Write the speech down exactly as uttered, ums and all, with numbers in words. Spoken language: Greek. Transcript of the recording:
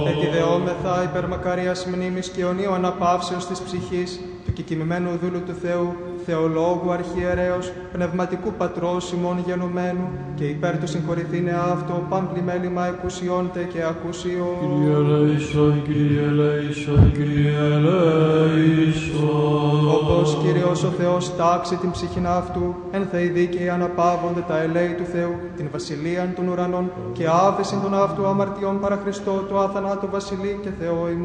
Ετιδεόμεθα υπερμακαρίας μνήμης και αιωνίου αναπαύσεως της ψυχής του κεκοιμημένου δούλου του Θεού, Θεολόγου Αρχιερέως, πνευματικού πατρός ημών γενομένου, και υπέρ του συγχωρηθήνε αυτό, πάμπλη μέλημα εκουσιόντε και ακουσιών. Kyrie eleison, Kyrie eleison, Kyrie eleison. Όπως Κύριος ο Θεός τάξει την ψυχήν αυτού, εν θεοί δίκαιοι αναπαύονται τα ελέη του Θεού, την βασιλείαν των ουρανών, και άβεσιν των αυτού αμαρτιών παρά Χριστό, το αθανάτου βασιλεί και Θεό ημών.